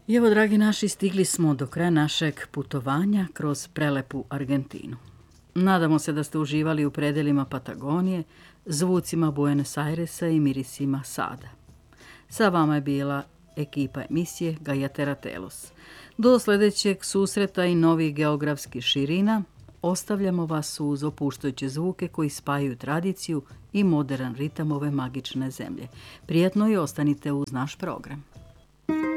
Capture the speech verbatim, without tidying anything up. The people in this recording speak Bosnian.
I evo, dragi naši, stigli smo do kraja našeg putovanja kroz prelepu Argentinu. Nadamo se da ste uživali u predelima Patagonije, zvucima Buenos Airesa i mirisima Sada. Sa vama je bila ekipa emisije Gajatera Telos. Do sljedećeg susreta i novih geografskih širina ostavljamo vas uz opuštajuće zvuke koji spajaju tradiciju i modern ritam ove magične zemlje. Prijetno i ostanite uz naš program.